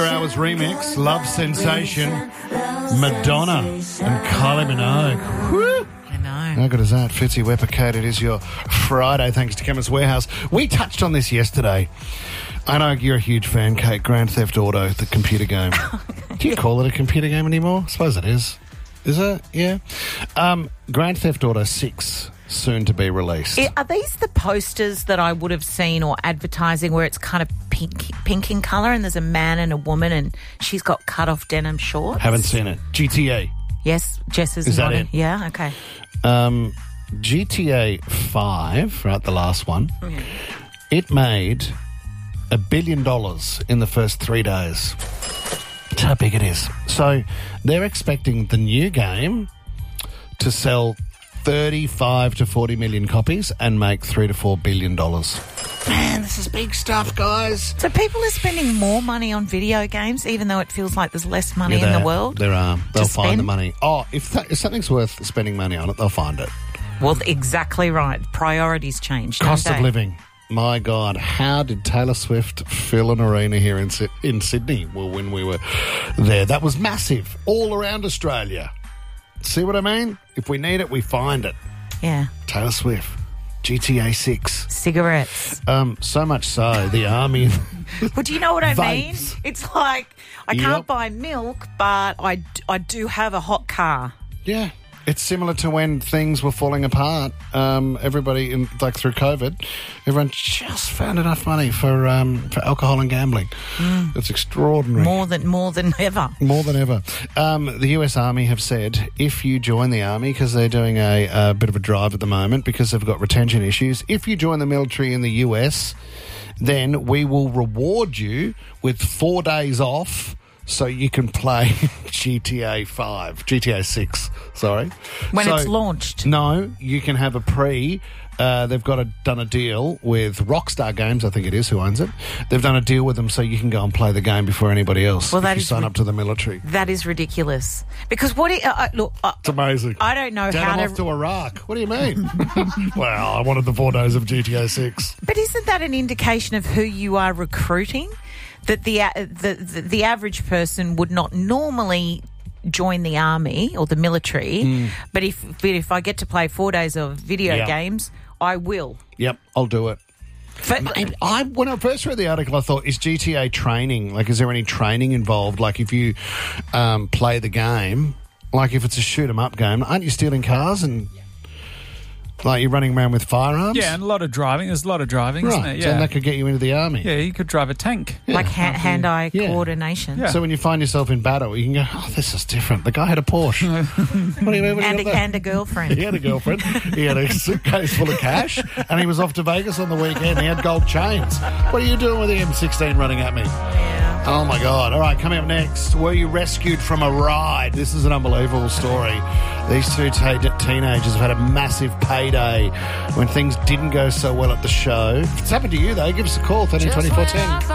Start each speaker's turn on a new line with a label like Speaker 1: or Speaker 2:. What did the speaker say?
Speaker 1: Hours remix, Love Sensation, Madonna and Kylie Minogue. Woo!
Speaker 2: I know.
Speaker 1: How good is that? Fitzy Weppercoat, it is your Friday, thanks to Chemist Warehouse. We touched on this yesterday. I know you're a huge fan, Kate. Grand Theft Auto, the computer game. Do you call it a computer game anymore? I suppose it is. Is it? Yeah. Grand Theft Auto 6, soon to be released.
Speaker 2: Are these the posters that I would have seen or advertising where it's kind of pink in colour and there's a man and a woman and she's got cut-off denim shorts?
Speaker 1: Haven't seen it. GTA.
Speaker 2: Yes, Jess is
Speaker 1: that
Speaker 2: nodding.
Speaker 1: it?
Speaker 2: Yeah, okay.
Speaker 1: GTA 5, right, the last one, it made $1 billion in the first 3 days. That's how big it is. So they're expecting the new game to sell 35 to 40 million copies and make $3 to $4 billion. Man, this is big stuff, guys.
Speaker 2: So people are spending more money on video games, even though it feels like there's less money in the world?
Speaker 1: There are. They'll find
Speaker 2: spend?
Speaker 1: the money. Oh, if something's worth spending money on it, they'll find it.
Speaker 2: Well, exactly right. Priorities change, don't
Speaker 1: Cost
Speaker 2: they?
Speaker 1: of living. My God, how did Taylor Swift fill an arena here in Sydney? Well, when we were there, that was massive, all around Australia. See what I mean? If we need it, we find it.
Speaker 2: Yeah.
Speaker 1: Taylor Swift, GTA 6.
Speaker 2: Cigarettes.
Speaker 1: So much so, the army...
Speaker 2: Well, do you know what I mean?
Speaker 1: Vapes.
Speaker 2: It's like I can't buy milk, but I do have a hot car.
Speaker 1: Yeah. It's similar to when things were falling apart. Everybody, through COVID, everyone just found enough money for alcohol and gambling. It's extraordinary.
Speaker 2: More than ever.
Speaker 1: More than ever. The US Army have said if you join the Army, because they're doing a bit of a drive at the moment because they've got retention issues, if you join the military in the US, then we will reward you with 4 days off so you can play GTA 6, sorry.
Speaker 2: When it's launched?
Speaker 1: No, you can have a they've done a deal with Rockstar Games, I think it is, who owns it. They've done a deal with them so you can go and play the game before anybody else if you sign up to the military.
Speaker 2: That is ridiculous. Because
Speaker 1: it's amazing.
Speaker 2: I don't know
Speaker 1: Dad,
Speaker 2: how
Speaker 1: I'm off to Iraq. What do you mean? Well, I wanted the 4 days of GTA 6.
Speaker 2: But isn't that an indication of who you are recruiting? That the average person would not normally join the army or the military, but if I get to play 4 days of video games, I will.
Speaker 1: Yep, I'll do it. When I first read the article, I thought, is GTA training? Like, is there any training involved? Like, if you play the game, like if it's a shoot-'em-up game, aren't you stealing cars and... Like you're running around with firearms?
Speaker 3: Yeah, and a lot of driving. There's a lot of driving, isn't
Speaker 1: right,
Speaker 3: it?
Speaker 1: so that could get you into the army.
Speaker 3: Yeah, you could drive a tank.
Speaker 1: Yeah.
Speaker 2: Like hand-eye coordination.
Speaker 3: Yeah.
Speaker 1: So when you find yourself in battle, you can go, oh, this is different. The guy had a Porsche. What do you mean?
Speaker 2: And a girlfriend.
Speaker 1: He had a girlfriend. He had a suitcase full of cash, and he was off to Vegas on the weekend. He had gold chains. What are you doing with the M16 running at me?
Speaker 2: Yeah.
Speaker 1: Oh, my God. All right, coming up next, were you rescued from a ride? This is an unbelievable story. These two teenagers have had a massive payday when things didn't go so well at the show. If it's happened to you, though, give us a call, 13 24 10.